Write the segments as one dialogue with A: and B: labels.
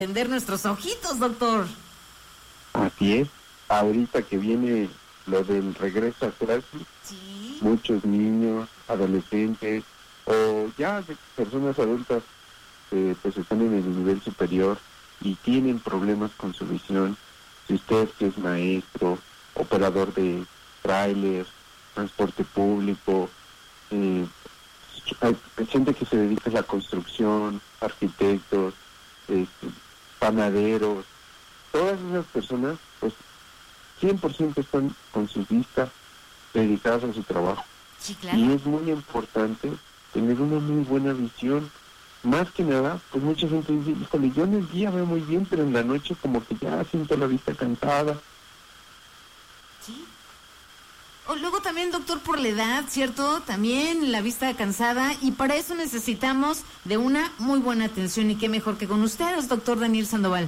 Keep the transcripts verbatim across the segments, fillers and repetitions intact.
A: Atender nuestros ojitos, doctor.
B: Así es. Ahorita que viene lo del regreso a clases,
A: sí.
B: muchos niños, adolescentes o ya personas adultas eh, pues están en el nivel superior y tienen problemas con su visión. Si usted que es maestro, operador de tráiler, transporte público, eh, hay gente que se dedica a la construcción, arquitectos, este, panaderos, todas esas personas, pues cien por ciento están con sus vistas dedicadas a su trabajo.
A: Sí, claro.
B: Y es muy importante tener una muy buena visión. Más que nada, pues mucha gente dice, híjole, yo en el día veo muy bien, pero en la noche como que ya siento la vista cansada.
A: Sí. O luego también, doctor, por la edad, ¿cierto? También la vista cansada, y para eso necesitamos de una muy buena atención, y qué mejor que con ustedes, doctor Daniel Sandoval.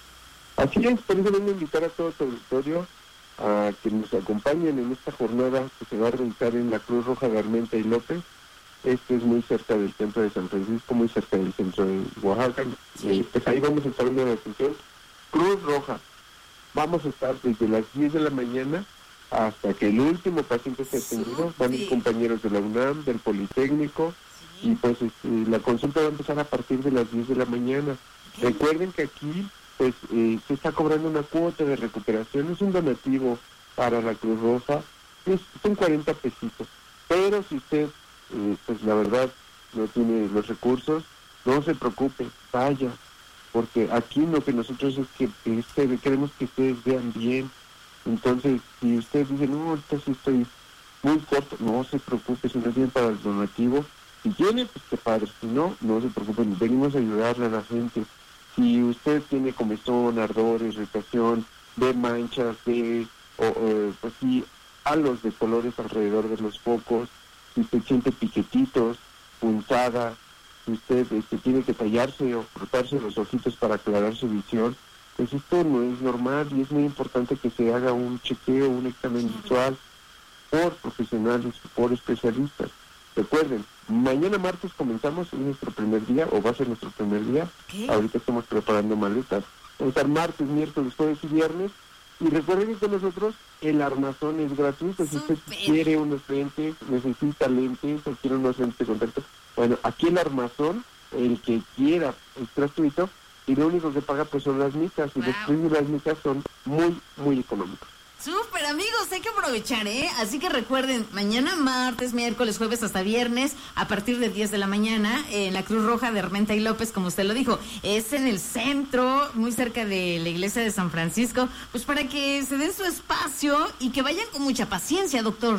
B: Así es, por eso vengo a invitar a todo su auditorio a que nos acompañen en esta jornada que se va a realizar en la Cruz Roja de Armenta y López. Esto es muy cerca del centro de San Francisco, muy cerca del centro de Oaxaca.
A: Sí.
B: Eh, pues ahí vamos a estar en la atención. Cruz Roja. Vamos a estar desde las diez de la mañana hasta que el último paciente esté atendido. Van los compañeros de la UNAM, del Politécnico, sí. Y pues este, la consulta va a empezar a partir de las diez de la mañana. Sí. Recuerden que aquí pues eh, se está cobrando una cuota de recuperación, es un donativo para la Cruz Roja, es, son cuarenta pesitos, pero si usted, eh, pues la verdad, no tiene los recursos, no se preocupe, vaya, porque aquí lo que nosotros es que este, queremos que ustedes vean bien. Entonces, si usted dice, no, ahorita sí estoy muy corto, no se preocupe, si no tiene para el donativo, si tiene, pues qué padre, si no, no se preocupen, venimos a ayudarle a la gente. Si usted tiene comezón, ardor, irritación, ve manchas, ve, o, o, pues sí, halos de colores alrededor de los focos, si usted siente piquetitos, punzada, si usted este, tiene que tallarse o frotarse los ojitos para aclarar su visión, pues esto no es normal y es muy importante que se haga un chequeo, un examen visual por profesionales, por especialistas. Recuerden, mañana martes comenzamos, es nuestro primer día, o va a ser nuestro primer día. ¿Qué? Ahorita estamos preparando maletas. Vamos a estar martes, miércoles, jueves y viernes. Y recuerden que con nosotros el armazón es gratuito. Si usted quiere unos lentes, necesita lentes o quiere unos lentes de contacto, bueno, aquí el armazón, el que quiera, es gratuito. Y lo único que paga pues son las micas. Y wow. Los precios de las micas son muy, muy económicos.
A: Súper, amigos, hay que aprovechar, ¿eh? Así que recuerden, mañana martes, miércoles, jueves hasta viernes, a partir de diez de la mañana, en la Cruz Roja de Armenta y López, como usted lo dijo, es en el centro, muy cerca de la iglesia de San Francisco, pues para que se den su espacio y que vayan con mucha paciencia, doctor.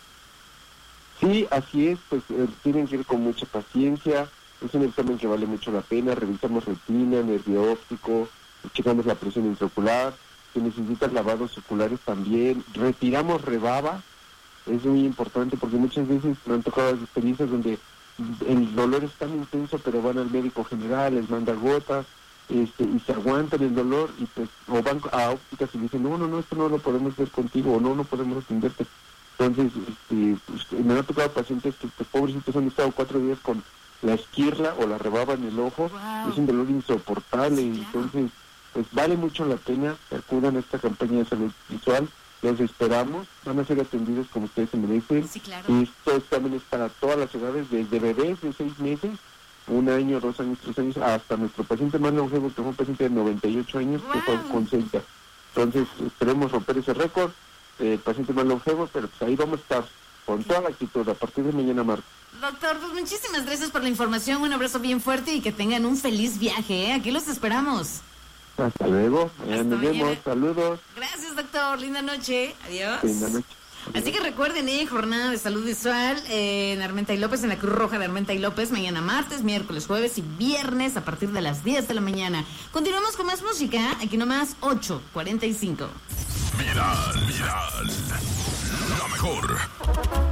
B: Sí, así es, pues eh, tienen que ir con mucha paciencia, es un examen que vale mucho la pena, revisamos retina, nervio óptico, checamos la presión intraocular, que necesitan lavados oculares también, retiramos rebaba, es muy importante porque muchas veces me han tocado las experiencias donde el dolor es tan intenso pero van al médico general, les manda gotas, este, y se aguantan el dolor y pues o van a ópticas y dicen, no, no, no, esto no lo podemos ver contigo o no, no podemos atenderte. Entonces, este, pues, me han tocado pacientes que pues pobrecitos han estado cuatro días con la esquirla o la rebaba en el ojo, wow. Es un dolor insoportable, sí, claro. Entonces pues vale mucho la pena que acudan a esta campaña de salud visual, los esperamos, van a ser atendidos como ustedes se merecen.
A: Sí, claro.
B: Estos exámenes para todas las edades, desde bebés de seis meses, un año, dos años, tres años, hasta nuestro paciente más longevo, que fue un paciente de noventa y ocho años, wow. Que fue con sesenta. Entonces esperemos romper ese récord, el eh, paciente más longevo, pero pues ahí vamos a estar con toda la actitud a partir de mañana martes.
A: Doctor, pues muchísimas gracias por la información, un abrazo bien fuerte y que tengan un feliz viaje, ¿eh? Aquí los esperamos.
B: Hasta luego, eh, nos vemos, saludos.
A: Gracias, doctor, linda noche, adiós.
B: Linda noche. Adiós.
A: Así que recuerden, eh, jornada de salud visual eh, en Armenta y López, en la Cruz Roja de Armenta y López, mañana martes, miércoles, jueves y viernes a partir de las diez de la mañana. Continuamos con más música, aquí nomás ocho cuarenta y cinco.
C: Viral, viral, lo mejor.